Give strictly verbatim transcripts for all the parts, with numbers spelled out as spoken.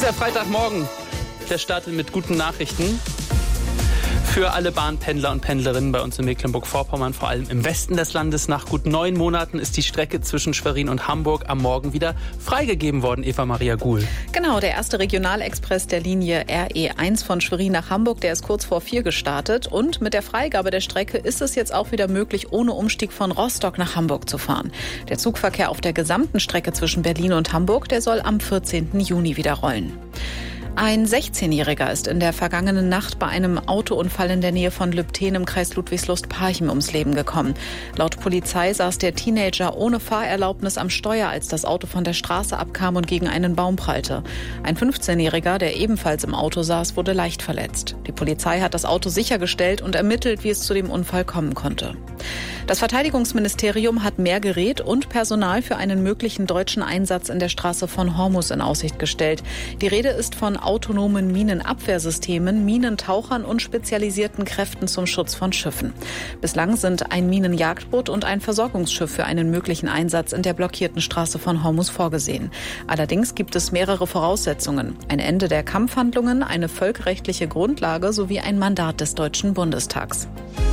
Dieser Freitagmorgen, der startet mit guten Nachrichten für alle Bahnpendler und Pendlerinnen bei uns in Mecklenburg-Vorpommern, vor allem im Westen des Landes. Nach gut neun Monaten ist die Strecke zwischen Schwerin und Hamburg am Morgen wieder freigegeben worden, Eva-Maria Guhl. Genau, der erste Regionalexpress der Linie R E eins von Schwerin nach Hamburg, der ist kurz vor vier gestartet. Und mit der Freigabe der Strecke ist es jetzt auch wieder möglich, ohne Umstieg von Rostock nach Hamburg zu fahren. Der Zugverkehr auf der gesamten Strecke zwischen Berlin und Hamburg, der soll am vierzehnten Juni wieder rollen. Ein sechzehnjähriger ist in der vergangenen Nacht bei einem Autounfall in der Nähe von Lübtheen im Kreis Ludwigslust-Parchim ums Leben gekommen. Laut Polizei saß der Teenager ohne Fahrerlaubnis am Steuer, als das Auto von der Straße abkam und gegen einen Baum prallte. Ein fünfzehnjähriger, der ebenfalls im Auto saß, wurde leicht verletzt. Die Polizei hat das Auto sichergestellt und ermittelt, wie es zu dem Unfall kommen konnte. Das Verteidigungsministerium hat mehr Gerät und Personal für einen möglichen deutschen Einsatz in der Straße von Hormuz in Aussicht gestellt. Die Rede ist von autonomen Minenabwehrsystemen, Minentauchern und spezialisierten Kräften zum Schutz von Schiffen. Bislang sind ein Minenjagdboot und ein Versorgungsschiff für einen möglichen Einsatz in der blockierten Straße von Hormuz vorgesehen. Allerdings gibt es mehrere Voraussetzungen: ein Ende der Kampfhandlungen, eine völkerrechtliche Grundlage sowie ein Mandat des Deutschen Bundestags.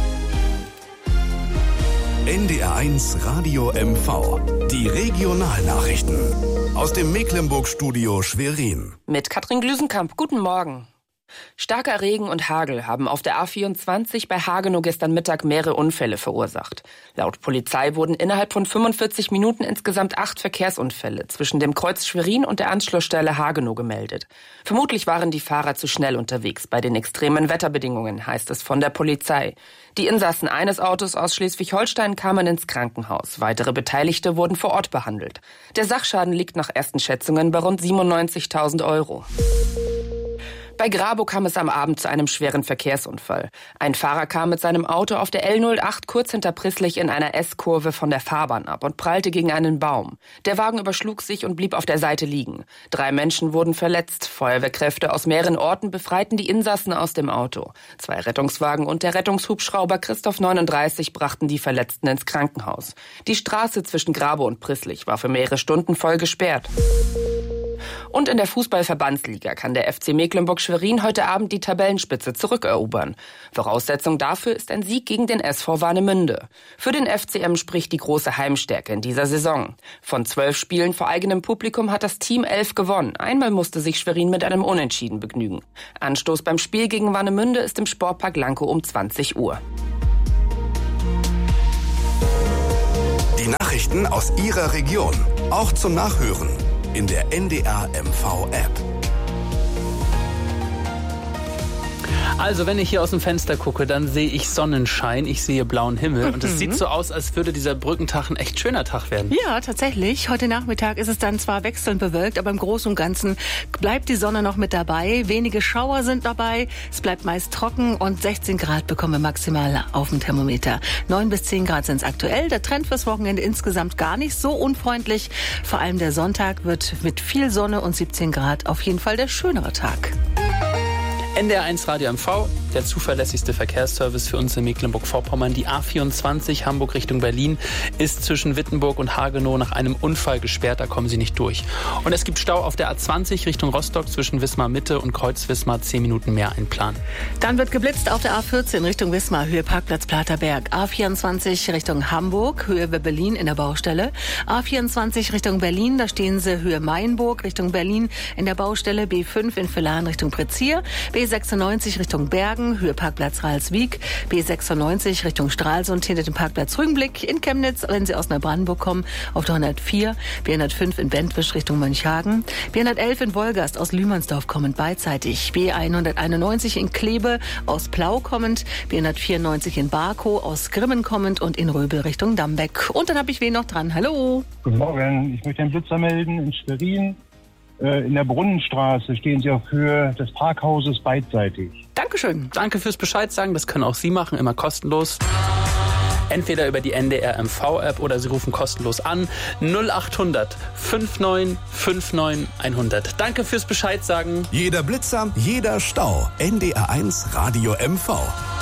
N D R eins Radio M V. Die Regionalnachrichten aus dem Mecklenburg-Studio Schwerin. Mit Katrin Glüsenkamp. Guten Morgen. Starker Regen und Hagel haben auf der A vierundzwanzig bei Hagenow gestern Mittag mehrere Unfälle verursacht. Laut Polizei wurden innerhalb von fünfundvierzig Minuten insgesamt acht Verkehrsunfälle zwischen dem Kreuz Schwerin und der Anschlussstelle Hagenow gemeldet. Vermutlich waren die Fahrer zu schnell unterwegs bei den extremen Wetterbedingungen, heißt es von der Polizei. Die Insassen eines Autos aus Schleswig-Holstein kamen ins Krankenhaus. Weitere Beteiligte wurden vor Ort behandelt. Der Sachschaden liegt nach ersten Schätzungen bei rund siebenundneunzigtausend Euro. Bei Grabow kam es am Abend zu einem schweren Verkehrsunfall. Ein Fahrer kam mit seinem Auto auf der L null acht kurz hinter Prisslich in einer S-Kurve von der Fahrbahn ab und prallte gegen einen Baum. Der Wagen überschlug sich und blieb auf der Seite liegen. Drei Menschen wurden verletzt. Feuerwehrkräfte aus mehreren Orten befreiten die Insassen aus dem Auto. Zwei Rettungswagen und der Rettungshubschrauber Christoph neununddreißig brachten die Verletzten ins Krankenhaus. Die Straße zwischen Grabow und Prisslich war für mehrere Stunden voll gesperrt. Und in der Fußball-Verbandsliga kann der F C Mecklenburg-Schwerin heute Abend die Tabellenspitze zurückerobern. Voraussetzung dafür ist ein Sieg gegen den S V Warnemünde. Für den F C M spricht die große Heimstärke in dieser Saison. Von zwölf Spielen vor eigenem Publikum hat das Team elf gewonnen. Einmal musste sich Schwerin mit einem Unentschieden begnügen. Anstoß beim Spiel gegen Warnemünde ist im Sportpark Lankow um zwanzig Uhr. Die Nachrichten aus Ihrer Region, auch zum Nachhören in der N D R M V-App. Also, wenn ich hier aus dem Fenster gucke, dann sehe ich Sonnenschein, ich sehe blauen Himmel. Und es sieht so aus, als würde dieser Brückentag ein echt schöner Tag werden. Ja, tatsächlich. Heute Nachmittag ist es dann zwar wechselnd bewölkt, aber im Großen und Ganzen bleibt die Sonne noch mit dabei. Wenige Schauer sind dabei. Es bleibt meist trocken und sechzehn Grad bekommen wir maximal auf dem Thermometer. neun bis zehn Grad sind es aktuell. Der Trend fürs Wochenende insgesamt gar nicht so unfreundlich. Vor allem der Sonntag wird mit viel Sonne und siebzehn Grad auf jeden Fall der schönere Tag. N D R eins Radio M V, der zuverlässigste Verkehrsservice für uns in Mecklenburg-Vorpommern. Die A vierundzwanzig Hamburg Richtung Berlin ist zwischen Wittenburg und Hagenow nach einem Unfall gesperrt, da kommen Sie nicht durch. Und es gibt Stau auf der A zwanzig Richtung Rostock zwischen Wismar Mitte und Kreuz Wismar, zehn Minuten mehr einplanen. Dann wird geblitzt auf der A vierzehn Richtung Wismar, Höhe Parkplatz Platerberg. A vierundzwanzig Richtung Hamburg, Höhe Berlin in der Baustelle. A vierundzwanzig Richtung Berlin, da stehen Sie Höhe Mainburg Richtung Berlin in der Baustelle. B fünf in Villaren Richtung Prezier. B sechsundneunzig Richtung Bergen, Höhe Parkplatz Ralswiek. B sechsundneunzig Richtung Stralsund hinter dem Parkplatz Rügenblick. In Chemnitz, wenn Sie aus Neubrandenburg kommen, auf der hundertvier. B hundertfünf in Bentwisch Richtung Mönchhagen. B hundertelf in Wolgast aus Lühmannsdorf kommend beidseitig. B hunderteinundneunzig in Kleve aus Plau kommend. B hundertvierundneunzig in Barkow aus Grimmen kommend und in Röbel Richtung Dambeck. Und dann habe ich wen noch dran. Hallo. Guten Morgen. Ich möchte einen Blitzer melden in Schwerin. In der Brunnenstraße stehen Sie auf Höhe des Parkhauses beidseitig. Dankeschön. Danke fürs Bescheid sagen. Das können auch Sie machen, immer kostenlos. Entweder über die N D R M V-App oder Sie rufen kostenlos an. null achthundert neunundfünfzig neunundfünfzig hundert. Danke fürs Bescheid sagen. Jeder Blitzer, jeder Stau. N D R eins Radio M V.